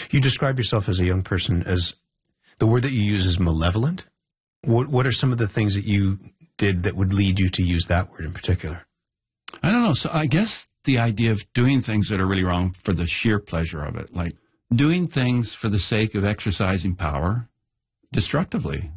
You describe yourself as a young person as, the word that you use is malevolent. What are some of the things that you did that would lead you to use that word in particular? I don't know. So I guess the idea of doing things that are really wrong for the sheer pleasure of it, like doing things for the sake of exercising power destructively.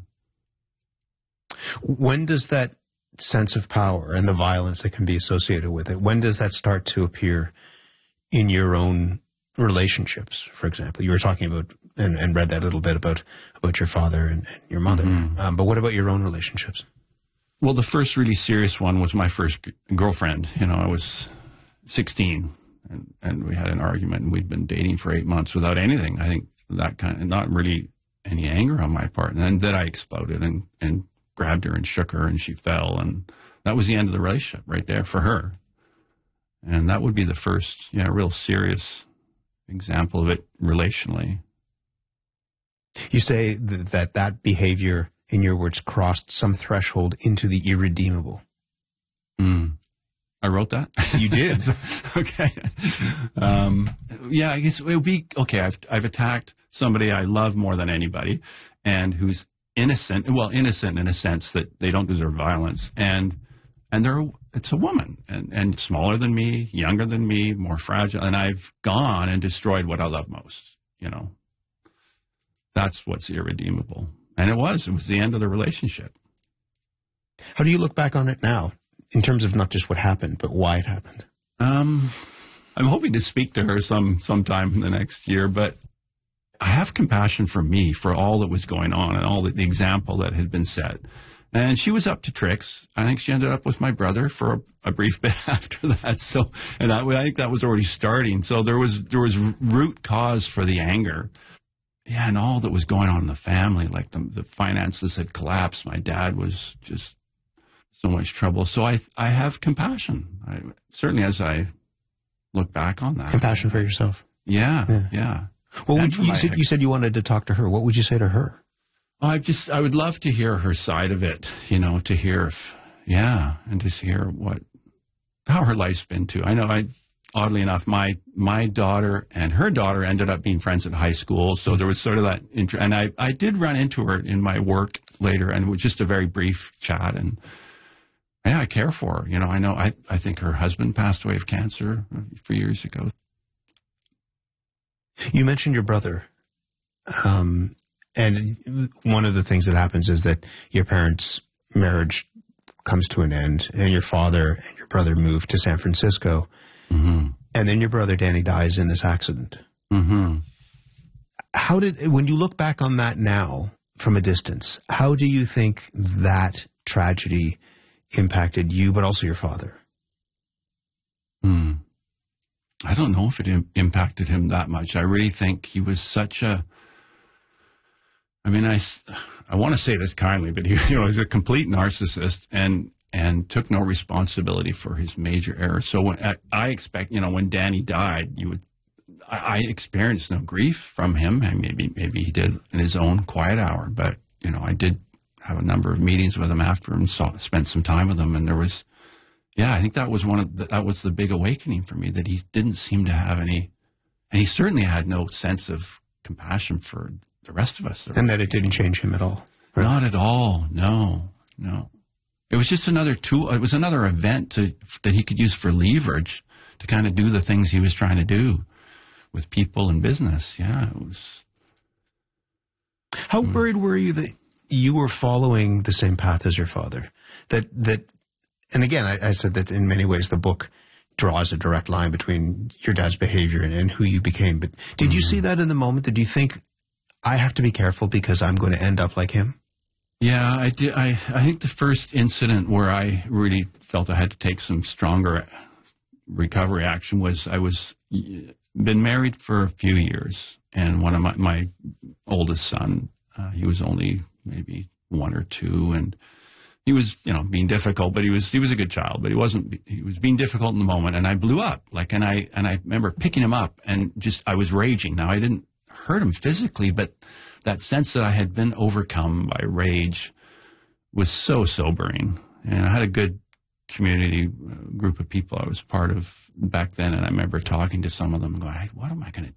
When does that sense of power and the violence that can be associated with it, when does that start to appear in your own relationships, for example? You were talking about, and read that little bit about your father and your mother. Mm-hmm. But what about your own relationships? Well, the first really serious one was my first girlfriend. You know, I was 16, and we had an argument, and we'd been dating for 8 months without anything. I think that kind of, not really any anger on my part. And then I exploded and grabbed her and shook her, and she fell. And that was the end of the relationship right there for her. And that would be the first, real serious example of it relationally. You say that behavior, in your words, crossed some threshold into the irredeemable. I wrote that? You did. Okay. I guess it would be, okay, I've attacked somebody I love more than anybody and who's innocent in a sense that they don't deserve violence. And it's a woman and smaller than me, younger than me, more fragile. And I've gone and destroyed what I love most, That's what's irredeemable. And it was the end of the relationship. How do you look back on it now, in terms of not just what happened, but why it happened? I'm hoping to speak to her sometime in the next year, but I have compassion for me, for all that was going on and all the example that had been set. And she was up to tricks. I think she ended up with my brother for a brief bit after that. So, and I think that was already starting. So there was root cause for the anger. Yeah, and all that was going on in the family, like the finances had collapsed. My dad was just so much trouble. So I have compassion. Certainly as I look back on that. Compassion for yourself. Yeah. Well, you said you wanted to talk to her. What would you say to her? I would love to hear her side of it, to hear and to hear how her life's been too. I know oddly enough, my daughter and her daughter ended up being friends at high school. So there was sort of that and I did run into her in my work later, and it was just a very brief chat. And I care for her. I know, I think her husband passed away of cancer a few years ago. You mentioned your brother. And one of the things that happens is that your parents' marriage comes to an end, and your father and your brother move to San Francisco. Mm-hmm. And then your brother Danny dies in this accident. Mm-hmm. When you look back on that now from a distance, how do you think that tragedy impacted you, but also your father? I don't know if it impacted him that much. I really think he was such a, I want to say this kindly, but he was a complete narcissist and took no responsibility for his major errors. So when I expect, when Danny died, I experienced no grief from him, and maybe he did in his own quiet hour. But I did have a number of meetings with him after and spent some time with him, and there was, I think that was that was the big awakening for me, that he didn't seem to have any, and he certainly had no sense of compassion for the rest of us. And that it didn't change him at all. Right? Not at all. No. It was just another tool. It was another event that he could use for leverage to kind of do the things he was trying to do with people and business. Yeah, it was. How worried were you that you were following the same path as your father? And again, I said that in many ways the book draws a direct line between your dad's behavior and who you became. But did you see that in the moment? Did you think, I have to be careful because I'm going to end up like him? Yeah, I did. I think the first incident where I really felt I had to take some stronger recovery action was I was been married for a few years, and one of my oldest son, he was only maybe 1 or 2, and he was, being difficult, but he was a good child, but he was being difficult in the moment, and I blew up, and I remember picking him up and I was raging. Now, I didn't hurt him physically, but that sense that I had been overcome by rage was so sobering. And I had a good community group of people I was part of back then, and I remember talking to some of them and going, what am I going to